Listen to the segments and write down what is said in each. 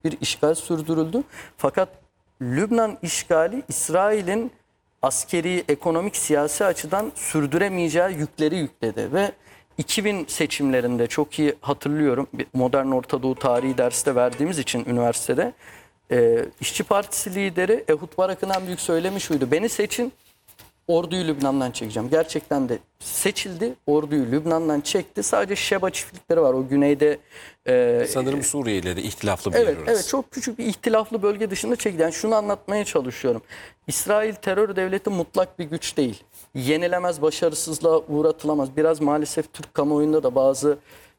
bir işgal sürdürüldü. Fakat Lübnan işgali İsrail'in askeri, ekonomik, siyasi açıdan sürdüremeyeceği yükleri yükledi ve 2000 seçimlerinde çok iyi hatırlıyorum. Bir modern Orta Doğu tarihi dersi de verdiğimiz için üniversitede İşçi Partisi lideri Ehud Barak'ın en büyük söylemi şuydu: beni seçin, orduyu Lübnan'dan çekeceğim. Gerçekten de seçildi, orduyu Lübnan'dan çekti. Sadece Şeba çiftlikleri var o güneyde. Sanırım Suriye ile de ihtilaflı bir yer orası. Evet, çok küçük bir ihtilaflı bölge dışında çekti. Yani şunu anlatmaya çalışıyorum. İsrail terör devleti mutlak bir güç değil. Yenilemez, başarısızlığa uğratılamaz. Biraz maalesef Türk kamuoyunda da bazı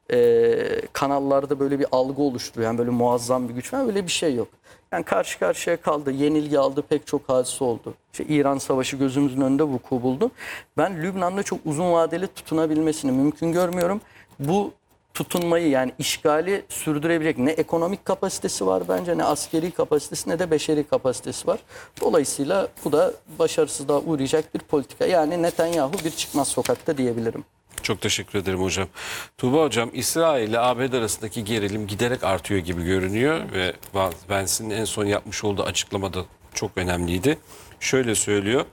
kanallarda böyle bir algı oluşturuyor. Yani böyle muazzam bir güç var. Öyle bir şey yok. Yani karşı karşıya kaldı, yenilgi aldı, pek çok hadise oldu. İşte İran Savaşı gözümüzün önünde vuku buldu. Ben Lübnan'da çok uzun vadeli tutunabilmesini mümkün görmüyorum. Bu tutunmayı, yani işgali sürdürebilecek ne ekonomik kapasitesi var bence, ne askeri kapasitesi, ne de beşeri kapasitesi var. Dolayısıyla bu da başarısızlığa uğrayacak bir politika. Yani Netanyahu bir çıkmaz sokakta diyebilirim. Çok teşekkür ederim hocam. Tuğba hocam, İsrail ile ABD arasındaki gerilim giderek artıyor gibi görünüyor ve Vance'in en son yapmış olduğu açıklamada çok önemliydi. Şöyle söylüyor: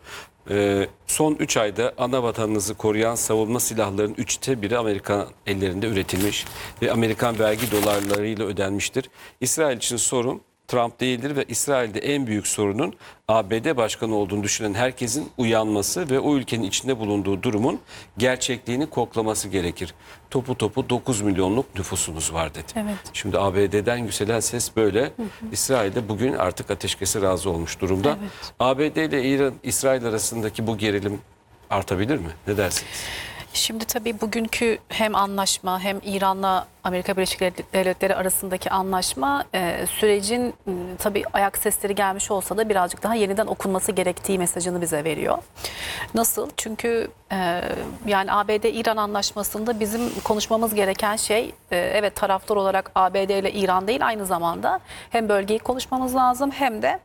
son 3 ayda ana vatanınızı koruyan savunma silahlarının 1/3'ü Amerikan ellerinde üretilmiş ve Amerikan vergi dolarlarıyla ödenmiştir. İsrail için sorun Trump değildir ve İsrail'de en büyük sorunun ABD başkanı olduğunu düşünen herkesin uyanması ve o ülkenin içinde bulunduğu durumun gerçekliğini koklaması gerekir. Topu topu 9 milyonluk nüfusumuz var dedi. Evet. Şimdi ABD'den yükselen ses böyle. İsrail'de bugün artık ateşkese razı olmuş durumda. Evet. ABD ile İsrail arasındaki bu gerilim artabilir mi? Ne dersiniz? Şimdi tabii bugünkü hem anlaşma hem İran'la Amerika Birleşik Devletleri arasındaki anlaşma sürecin tabii ayak sesleri gelmiş olsa da birazcık daha yeniden okunması gerektiği mesajını bize veriyor. Nasıl? Çünkü yani ABD-İran anlaşmasında bizim konuşmamız gereken şey evet, taraftar olarak ABD ile İran değil, aynı zamanda hem bölgeyi konuşmamız lazım hem de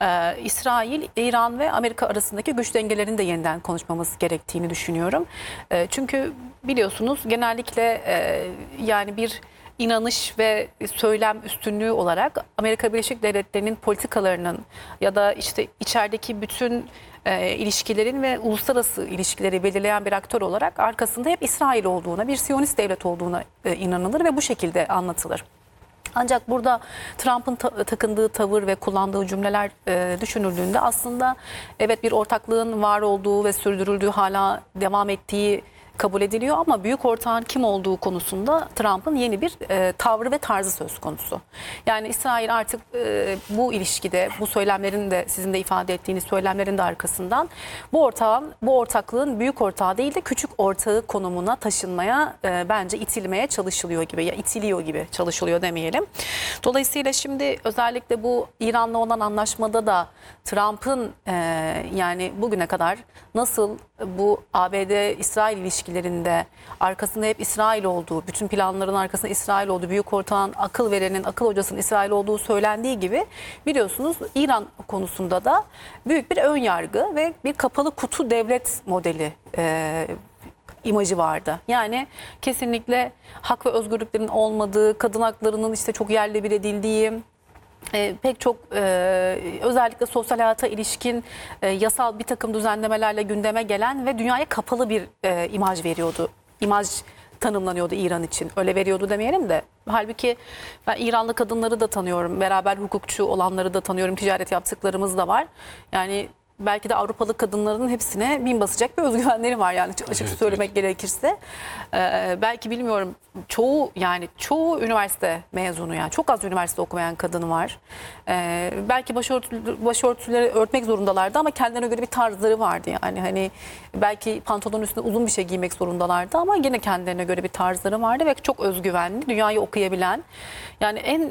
İsrail, İran ve Amerika arasındaki güç dengelerini de yeniden konuşmamız gerektiğini düşünüyorum. Çünkü biliyorsunuz genellikle yani bir inanış ve söylem üstünlüğü olarak Amerika Birleşik Devletleri'nin politikalarının ya da işte içerideki bütün ilişkilerin ve uluslararası ilişkileri belirleyen bir aktör olarak arkasında hep İsrail olduğuna, bir Siyonist devlet olduğuna inanılır ve bu şekilde anlatılır. Ancak burada Trump'ın takındığı tavır ve kullandığı cümleler düşünüldüğünde aslında evet, bir ortaklığın var olduğu ve sürdürüldüğü, hala devam ettiği kabul ediliyor ama büyük ortağın kim olduğu konusunda Trump'ın yeni bir tavrı ve tarzı söz konusu. Yani İsrail artık bu ilişkide, bu söylemlerin de, sizin de ifade ettiğiniz söylemlerin de arkasından bu ortaklığın büyük ortağı değil de küçük ortağı konumuna taşınmaya, bence itilmeye çalışılıyor gibi, ya itiliyor gibi, çalışılıyor demeyelim. Dolayısıyla şimdi özellikle bu İran'la olan anlaşmada da Trump'ın yani bugüne kadar nasıl bu ABD-İsrail ilişkilerinde arkasında hep İsrail olduğu, bütün planların arkasında İsrail olduğu, büyük ortağın, akıl verenin, akıl hocasının İsrail olduğu söylendiği gibi, biliyorsunuz İran konusunda da büyük bir ön yargı ve bir kapalı kutu devlet modeli imajı vardı. Yani kesinlikle hak ve özgürlüklerin olmadığı, kadın haklarının işte çok yerle bir edildiği, pek çok özellikle sosyal hayata ilişkin yasal bir takım düzenlemelerle gündeme gelen ve dünyaya kapalı bir imaj veriyordu. İmaj tanımlanıyordu İran için. Öyle veriyordu demeyelim de. Halbuki ben İranlı kadınları da tanıyorum. Beraber hukukçu olanları da tanıyorum. Ticaret yaptıklarımız da var. Yani belki de Avrupalı kadınların hepsine bin basacak bir özgüvenleri var, yani açık Evet, söylemek gerekirse. Belki bilmiyorum, çoğu üniversite mezunu, yani çok az üniversite okumayan kadın var. Belki başörtüleri örtmek zorundalardı ama kendilerine göre bir tarzları vardı, yani hani belki pantolonun üstüne uzun bir şey giymek zorundalardı ama yine kendilerine göre bir tarzları vardı ve çok özgüvenli, dünyayı okuyabilen, yani en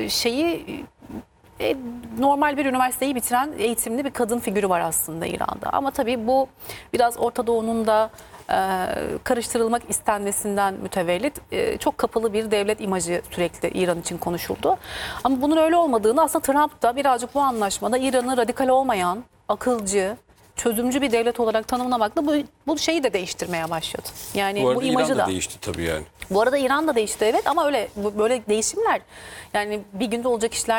normal bir üniversiteyi bitiren eğitimli bir kadın figürü var aslında İran'da. Ama tabii bu biraz Orta Doğu'nun da karıştırılmak istenmesinden mütevellit çok kapalı bir devlet imajı sürekli İran için konuşuldu. Ama bunun öyle olmadığını aslında Trump da birazcık bu anlaşmada İran'ı radikal olmayan, akılcı, çözümcü bir devlet olarak tanımlamakla bu şeyi de değiştirmeye başladı. Yani Bu arada bu imajı İran da da. değişti tabii yani. Bu arada İran da değişti evet ama öyle böyle değişimler yani bir günde olacak işler